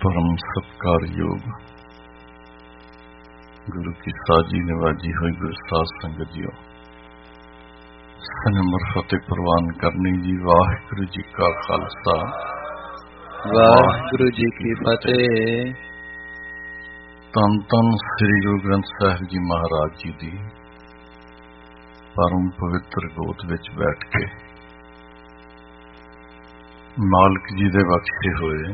परम सत्कार योग गुरु की साजी निवाजी हुई गुरु साध संगत जियो सनम्र फतेह प्रवान करनी जी। वाहिगुरु जी का खालसा वाहिगुरु जी की फतेह। तन तन श्री गुरु ग्रंथ साहिब जी महाराज जी दी परम पवित्र गोद विच बैठ के मालिक जी दे बख्शे होए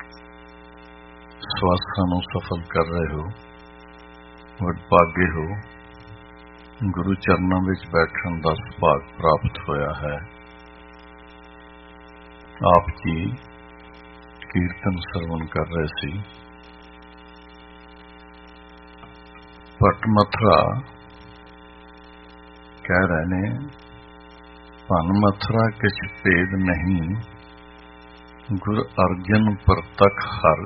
ਸਵਾਸਾਂ ਨੂੰ ਸਫਲ ਕਰ ਰਹੇ ਹੋ। ਵਡਭਾਗੇ ਹੋ, ਗੁਰੂ ਚਰਨਾਂ ਵਿੱਚ ਬੈਠਣ ਦਾ ਸੁਭਾਗ ਪ੍ਰਾਪਤ ਹੋਇਆ ਹੈ। ਆਪ ਜੀ ਕੀਰਤਨ ਸਰਵਣ ਕਰ ਰਹੇ ਸੀ। ਭੱਟ ਮਥੁਰਾ ਕਹਿ ਰਹੇ ਨੇ, ਭਨ ਮਥੁਰਾ ਕਿਛ ਭੇਦ ਨਹੀਂ, ਗੁਰ ਅਰਜਨ ਪ੍ਰਤਖ ਹਰ।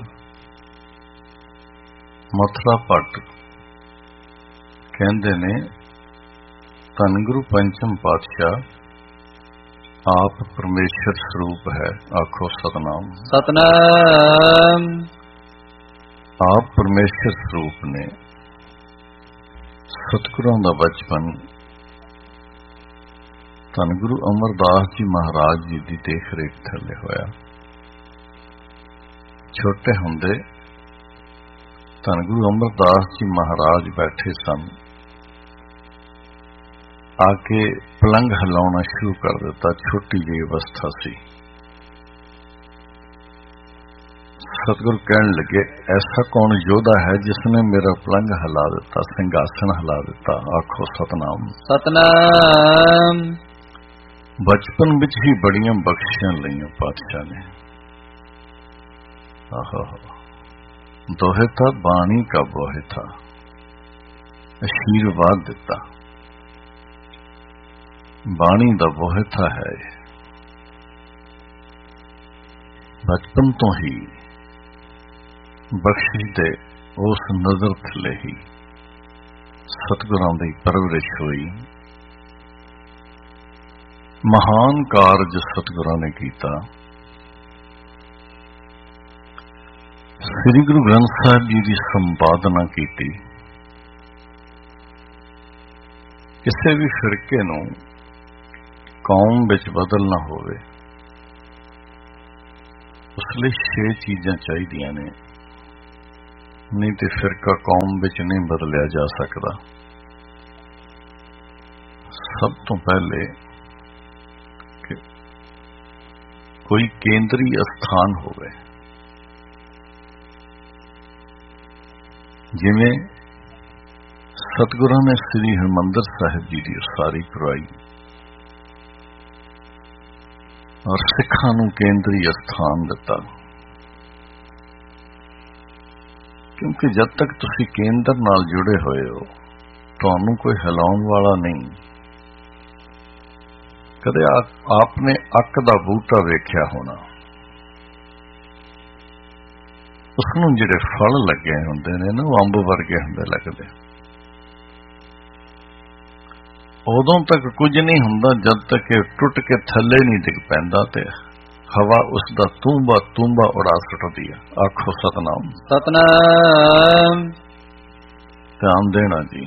ਮਥੁਰਾ ਭੱਟ ਕਹਿੰਦੇ ਨੇ, ਧੰਨ ਗੁਰੂ ਪੰਚਮ ਪਾਤਸ਼ਾਹ ਆਪ ਪਰਮੇਸ਼ਰ ਸਰੂਪ ਹੈ। ਆਖੋ ਸਤਨਾਮ ਸਤਨਾਮ। ਆਪ ਪਰਮੇਸ਼ਰ ਸਰੂਪ ਨੇ। ਸਤਿਗੁਰਾਂ ਦਾ ਬਚਪਨ ਧੰਨ ਗੁਰੂ ਅਮਰਦਾਸ ਜੀ ਮਹਾਰਾਜ ਜੀ ਦੀ ਦੇਖ ਰੇਖ ਥੱਲੇ ਹੋਇਆ। ਛੋਟੇ ਹੁੰਦੇ ਧੰਨ ਗੁਰੂ ਅਮਰਦਾਸ ਜੀ ਮਹਾਰਾਜ ਬੈਠੇ ਸਨ। ਆ ਕੇ ਪਲੰਘ ਹਿਲਾਉਣਾ ਸ਼ੁਰੂ ਕਰ ਦਿੱਤਾ। ਛੋਟੀ ਜਿਹੀ ਅਵਸਥਾ ਸੀ। ਸਤਿਗੁਰ ਕਹਿਣ ਲੱਗੇ, ਐਸਾ ਕੌਣ ਯੋਧਾ ਹੈ ਜਿਸਨੇ ਮੇਰਾ ਪਲੰਘ ਹਿਲਾ ਦਿੱਤਾ, ਸਿੰਘਾਸਣ ਹਿਲਾ ਦਿੱਤਾ। ਆਖੋ ਸਤਨਾਮ ਸਤਨਾਮ। ਬਚਪਨ ਵਿੱਚ ਹੀ ਬੜੀਆਂ ਬਖਸ਼ੀਆਂ ਲਈਆਂ ਪਾਤਸ਼ਾਹ ਨੇ। ਆਹਾ ਦੋਹੇ ਥਾ ਬਾਣੀ ਕਾ ਬੋਹੇ ਥਾ, ਅਸ਼ੀਰਵਾਦ ਦਿੱਤਾ। ਬਾਣੀ ਦਾ ਬੋਹੇ ਥਾ ਹੈ। ਬਚਪਨ ਤੋਂ ਹੀ ਬਖਸ਼ਿਸ਼ ਦੇ ਉਸ ਨਜ਼ਰ ਥੱਲੇ ਹੀ ਸਤਿਗੁਰਾਂ ਦੀ ਪਰਵਰਿਸ਼ ਹੋਈ। ਮਹਾਨ ਕਾਰਜ ਸਤਿਗੁਰਾਂ ਨੇ ਕੀਤਾ। ਸ੍ਰੀ ਗੁਰੂ ਗ੍ਰੰਥ ਸਾਹਿਬ ਜੀ ਦੀ ਸੰਪਾਦਨਾ ਕੀਤੀ। ਕਿਸੇ ਵੀ ਫਿਰਕੇ ਨੂੰ ਕੌਮ ਵਿੱਚ ਬਦਲਣਾ ਹੋਵੇ, ਉਸ ਲਈ 6 ਚੀਜ਼ਾਂ ਚਾਹੀਦੀਆਂ ਨੇ, ਨਹੀਂ ਤੇ ਫਿਰਕਾ ਕੌਮ ਵਿੱਚ ਨਹੀਂ ਬਦਲਿਆ ਜਾ ਸਕਦਾ। ਸਭ ਤੋਂ ਪਹਿਲੇ ਕਿ ਕੋਈ ਕੇਂਦਰੀ ਅਸਥਾਨ ਹੋਵੇ। ਜਿਵੇਂ ਸਤਿਗੁਰਾਂ ਨੇ ਸ੍ਰੀ ਹਰਿਮੰਦਰ ਸਾਹਿਬ ਜੀ ਦੀ ਉਸਾਰੀ ਕਰਵਾਈ ਔਰ ਸਿੱਖਾਂ ਨੂੰ ਕੇਂਦਰੀ ਅਸਥਾਨ ਦਿੱਤਾ। ਕਿਉਂਕਿ ਜਦ ਤੱਕ ਤੁਸੀਂ ਕੇਂਦਰ ਨਾਲ ਜੁੜੇ ਹੋਏ ਹੋ, ਤੁਹਾਨੂੰ ਕੋਈ ਹਿਲਾਉਣ ਵਾਲਾ ਨਹੀਂ। ਕਦੇ ਆਪਨੇ ਅੱਕ ਦਾ ਬੂਟਾ ਵੇਖਿਆ ਹੋਣਾ, ਉਸਨੂੰ ਜਿਹੜੇ ਫਲ ਲੱਗੇ ਹੁੰਦੇ ਨੇ ਨਾ, ਉਹ ਅੰਬ ਵਰਗੇ ਹੁੰਦੇ ਲੱਗਦੇ। ਉਦੋਂ ਤੱਕ ਕੁਝ ਨਹੀਂ ਹੁੰਦਾ ਜਦ ਤੱਕ ਇਹ ਟੁੱਟ ਕੇ ਥੱਲੇ ਨਹੀਂ ਡਿੱਗ ਪੈਂਦਾ ਤੇ ਹਵਾ ਉਸ ਦਾ ਤੂੰਬਾ ਤੂੰਬਾ ਉਡਾ ਸੁੱਟਦੀ ਆ। ਆਖੋ ਸਤਨਾਮ ਸਤਨਾਮ। ਧਿਆਨ ਦੇਣਾ ਜੀ।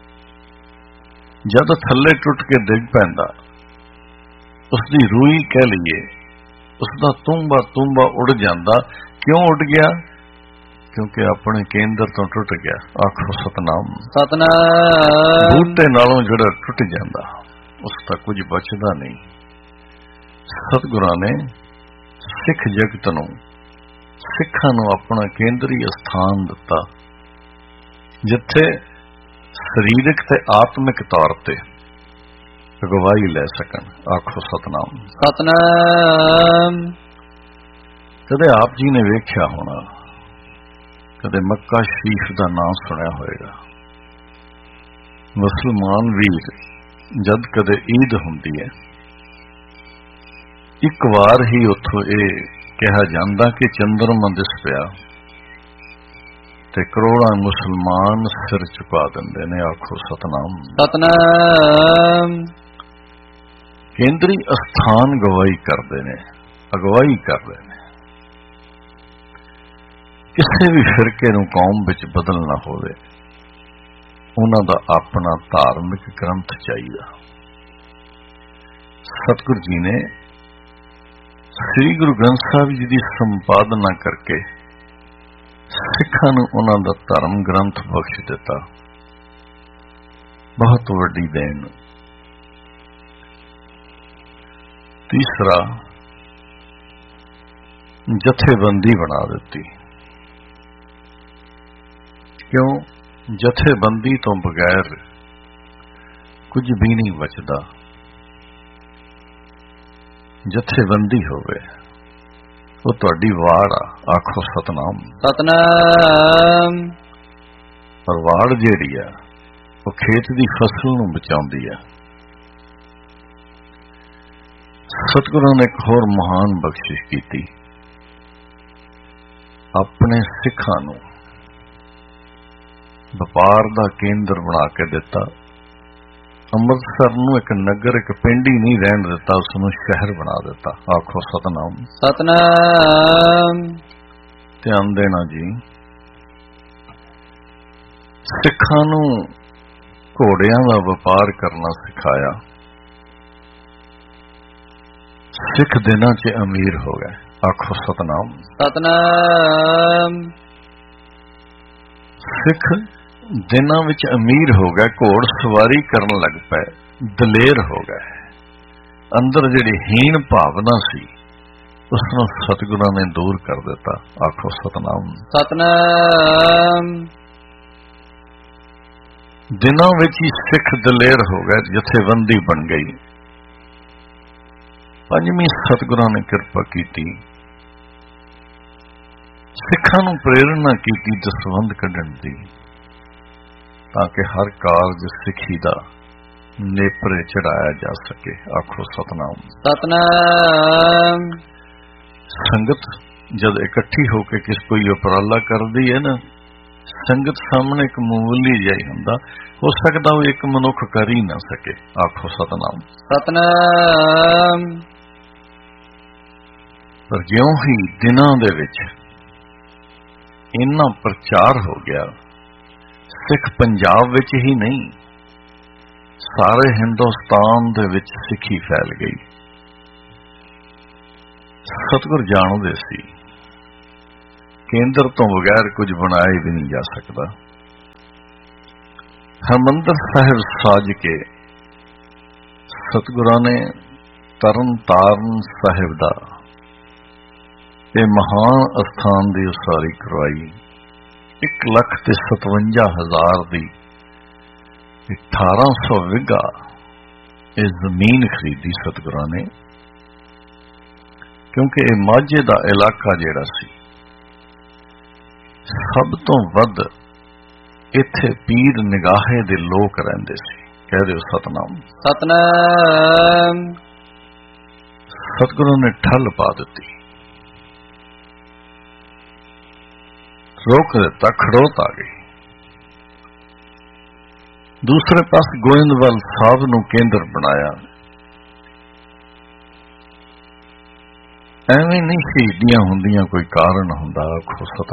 ਜਦ ਥੱਲੇ ਟੁੱਟ ਕੇ ਡਿੱਗ ਪੈਂਦਾ, ਉਸ ਦੀ ਰੂਈ ਕਹਿ ਲਈਏ, ਉਸ ਦਾ ਤੂੰਬਾ ਤੂੰਬਾ ਉੜ ਜਾਂਦਾ। ਕਿਉਂ ਉੱਡ ਗਿਆ? ਕਿਉਂਕਿ ਆਪਣੇ ਕੇਂਦਰ ਤੋਂ ਟੁੱਟ ਗਿਆ। ਆਖੋ ਸਤਨਾਮ ਸਤਨਾਮ। ਬੂਟੇ ਨਾਲੋਂ ਜਿਹੜਾ ਟੁੱਟ ਜਾਂਦਾ, ਉਸ ਦਾ ਕੁਝ ਬਚਦਾ ਨਹੀਂ। ਸਤਿਗੁਰਾਂ ਨੇ ਸਿੱਖ ਜਗਤ ਨੂੰ, ਸਿੱਖਾਂ ਨੂੰ ਆਪਣਾ ਕੇਂਦਰੀ ਅਸਥਾਨ ਦਿੱਤਾ, ਜਿੱਥੇ ਸਰੀਰਕ ਤੇ ਆਤਮਿਕ ਤੌਰ ਤੇ ਅਗਵਾਈ ਲੈ ਸਕਣ। ਆਖੋ ਸਤਨਾਮ ਸਤਨਾਮ। ਕਦੇ ਆਪ ਜੀ ਨੇ ਵੇਖਿਆ ਹੋਣਾ, ਕਦੇ ਮੱਕਾ ਸ਼ਰੀਫ ਦਾ ਨਾਮ ਸੁਣਿਆ ਹੋਏਗਾ। ਮੁਸਲਮਾਨ ਵੀਰ ਜਦ ਕਦੇ ਈਦ ਹੁੰਦੀ ਹੈ, ਇੱਕ ਵਾਰ ਹੀ ਉੱਥੋਂ ਇਹ ਕਿਹਾ ਜਾਂਦਾ ਕਿ ਚੰਦਰਮਾ ਦਿਸ ਪਿਆ ਤੇ ਕਰੋੜਾਂ ਮੁਸਲਮਾਨ ਸਿਰ ਝੁਕਾ ਦਿੰਦੇ ਨੇ। ਆਖੋ ਸਤਨਾਮ ਸਤਨਾਮ। ਕੇਂਦਰੀ ਅਸਥਾਨ ਗਵਾਈ ਕਰਦੇ ਨੇ, ਅਗਵਾਈ ਕਰਦੇ ਨੇ। ਕਿਸੇ ਵੀ ਫਿਰਕੇ ਨੂੰ ਕੌਮ ਵਿੱਚ ਬਦਲਣਾ ਹੋਵੇ, ਉਹਨਾਂ ਦਾ ਆਪਣਾ ਧਾਰਮਿਕ ਗ੍ਰੰਥ ਚਾਹੀਦਾ। ਸਤਿਗੁਰੂ ਜੀ ਨੇ ਸ੍ਰੀ ਗੁਰੂ ਗ੍ਰੰਥ ਸਾਹਿਬ ਜੀ ਦੀ ਸੰਪਾਦਨਾ ਕਰਕੇ ਸਿੱਖਾਂ ਨੂੰ ਉਹਨਾਂ ਦਾ ਧਰਮ ਗ੍ਰੰਥ ਬਖਸ਼ ਦਿੱਤਾ। ਬਹੁਤ ਵੱਡੀ ਦੇਣ। ਤੀਸਰਾ, ਜਥੇਬੰਦੀ ਬਣਾ ਦਿੱਤੀ। ਕਿਉਂ? ਜਥੇਬੰਦੀ ਤੋਂ ਬਗੈਰ ਕੁਝ ਵੀ ਨਹੀਂ ਬਚਦਾ। ਜਥੇਬੰਦੀ ਹੋਵੇ, ਉਹ ਤੁਹਾਡੀ ਵਾੜ ਆ। ਆਖੋ ਸਤਨਾਮ। ਸਤਨਾਮ। ਪਰ ਵਾੜ ਜਿਹੜੀ ਆ ਉਹ ਖੇਤ ਦੀ ਫਸਲ ਨੂੰ ਬਚਾਉਂਦੀ ਆ। ਸਤਿਗੁਰਾਂ ਨੇ ਇੱਕ ਹੋਰ ਮਹਾਨ ਬਖਸ਼ਿਸ਼ ਕੀਤੀ। ਆਪਣੇ ਸਿੱਖਾਂ ਨੂੰ ਵਪਾਰ ਦਾ ਕੇਂਦਰ ਬਣਾ ਕੇ ਦਿੱਤਾ। ਅੰਮ੍ਰਿਤਸਰ ਨੂੰ ਇੱਕ ਨਗਰ, ਇੱਕ ਪਿੰਡ ਹੀ ਨਹੀਂ ਰਹਿਣ ਦਿੱਤਾ, ਉਸ ਨੂੰ ਸ਼ਹਿਰ ਬਣਾ ਦਿੱਤਾ। ਆਖੋ ਸਤਨਾਮ। ਸਤਨਾਮ। ਧਿਆਨ ਦੇਣਾ ਜੀ। ਸਿੱਖਾਂ ਨੂੰ ਘੋੜਿਆਂ ਦਾ ਵਪਾਰ ਕਰਨਾ ਸਿਖਾਇਆ। ਸਿੱਖ ਦਿਨਾਂ 'ਚ ਅਮੀਰ ਹੋ ਗਏ। ਆਖੋ ਸਤਨਾਮ। ਸਤਨਾਮ। ਸਿੱਖ ਦਿਨਾਂ ਵਿੱਚ ਅਮੀਰ ਹੋ ਗਏ, ਘੋੜ ਸਵਾਰੀ ਕਰਨ ਲੱਗ ਪਏ, ਦਲੇਰ ਹੋ ਗਏ। ਅੰਦਰ ਜਿਹੜੀ ਹੀਣ ਭਾਵਨਾ ਸੀ ਉਸ ਨੂੰ ਸਤਿਗੁਰਾਂ ਨੇ ਦੂਰ ਕਰ ਦਿੱਤਾ। ਆਖੋ ਸਤਨਾਮ। ਸਤਨਾਮ। ਦਿਨਾਂ ਵਿੱਚ ਹੀ ਸਿੱਖ ਦਲੇਰ ਹੋ ਗਏ, ਜਥੇਬੰਦੀ ਬਣ ਗਈ। ਪੰਜਵੀਂ, ਸਤਿਗੁਰਾਂ ਨੇ ਕਿਰਪਾ ਕੀਤੀ, ਸਿੱਖਾਂ ਨੂੰ ਪ੍ਰੇਰਨਾ ਕੀਤੀ ਦਸਵੰਧ ਕੱਢਣ ਦੀ, ਤਾਂ ਕਿ ਹਰ ਕਾਰਜ ਸਿੱਖੀ ਦਾ ਨੇਪਰੇ ਚੜਾਇਆ ਜਾ ਸਕੇ। ਆਖੋ ਸਤਨਾਮ। ਸਤਨਾਮ। ਸੰਗਤ ਜਦ ਇਕੱਠੀ ਹੋ ਕੇ ਕੋਈ ਉਪਰਾਲਾ ਕਰਦੀ ਹੈ ਨਾ, ਸੰਗਤ ਸਾਹਮਣੇ ਇੱਕ ਮਾਮੂਲੀ ਜਿਹਾ ਹੀ ਹੁੰਦਾ, ਹੋ ਸਕਦਾ ਉਹ ਇੱਕ ਮਨੁੱਖ ਕਰ ਹੀ ਨਾ ਸਕੇ। ਆਖੋ ਸਤਨਾਮ। ਸਤਨਾਮ। ਪਰ ਜਿਉਂ ਹੀ ਦਿਨਾਂ ਦੇ ਵਿੱਚ ਇੰਨਾ ਪ੍ਰਚਾਰ ਹੋ ਗਿਆ, ਸਿੱਖ ਪੰਜਾਬ ਵਿੱਚ ਹੀ ਨਹੀਂ ਸਾਰੇ ਹਿੰਦੁਸਤਾਨ ਦੇ ਵਿੱਚ ਸਿੱਖੀ ਫੈਲ ਗਈ। ਸਤਿਗੁਰ ਜਾਣਦੇ ਸੀ ਕੇਂਦਰ ਤੋਂ ਬਗੈਰ ਕੁਝ ਬਣਾਇਆ ਵੀ ਨਹੀਂ ਜਾ ਸਕਦਾ। ਹਰਿਮੰਦਰ ਸਾਹਿਬ ਸਾਜ ਕੇ ਸਤਿਗੁਰਾਂ ਨੇ ਤਰਨ ਤਾਰਨ ਸਾਹਿਬ ਦਾ ਇਹ ਮਹਾਨ ਅਸਥਾਨ ਦੀ ਉਸਾਰੀ ਕਰਵਾਈ। 1,57,000 ਦੀ 1800 ਵਿਗਾ ਇਹ ਜ਼ਮੀਨ ਖਰੀਦੀ ਸਤਿਗੁਰਾਂ ਨੇ, ਕਿਉਂਕਿ ਇਹ ਮਾਝੇ ਦਾ ਇਲਾਕਾ ਜਿਹੜਾ ਸੀ, ਸਭ ਤੋਂ ਵੱਧ ਇੱਥੇ ਪੀਰ ਨਿਗਾਹੇ ਦੇ ਲੋਕ ਰਹਿੰਦੇ ਸੀ। ਕਹਿ ਦਿਓ ਸਤਨਾਮ। ਸਤਨਾਮ। ਸਤਿਗੁਰਾਂ ਨੇ ਠੱਲ ਪਾ ਦਿੱਤੀ, ਰੋਕ ਦਿੱਤਾ, ਖੜੋਤ ਆ ਗਈ। ਦੂਸਰੇ ਪਾਸੇ ਗੋਇੰਦਵਾਲ ਸਾਹਿਬ ਨੂੰ ਕੇਂਦਰ ਬਣਾਇਆ। ਐਵੇਂ ਨਹੀਂ ਸ਼ਹੀਦੀਆਂ ਹੁੰਦੀਆਂ, ਕੋਈ ਕਾਰਨ ਹੁੰਦਾ। ਆਖੋ ਸਤਨਾਮ।